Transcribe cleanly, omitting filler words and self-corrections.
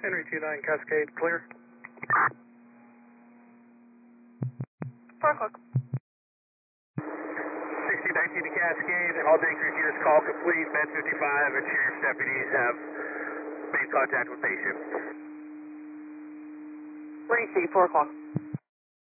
Henry 29 Cascade, clear. 4 o'clock. 1619 to Cascade, all tank reviews, call complete, Med 55 and sheriff's deputies have made contact with patient. Where do you see 4 o'clock?